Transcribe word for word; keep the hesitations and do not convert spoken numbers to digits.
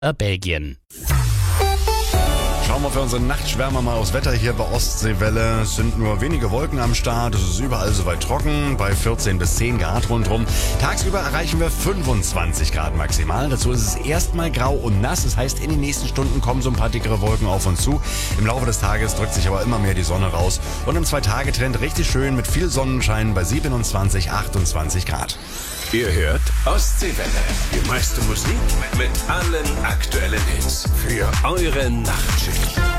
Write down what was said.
äh, Belgien. Schauen wir für unsere Nachtschwärmer mal aufs Wetter hier bei Ostseewelle. Es sind nur wenige Wolken am Start. Es ist überall soweit trocken, bei vierzehn bis zehn Grad rundherum. Tagsüber erreichen wir fünfundzwanzig Grad maximal. Dazu ist es erstmal grau und nass. Das heißt, in den nächsten Stunden kommen so ein paar dickere Wolken auf uns zu. Im Laufe des Tages drückt sich aber immer mehr die Sonne raus. Und im Zwei-Tage-Trend richtig schön mit viel Sonnenschein bei siebenundzwanzig, achtundzwanzig Grad. Ihr hört Ostseewelle. Die meiste Musik mit allen aktuellen Hits für eure Nachtschicht.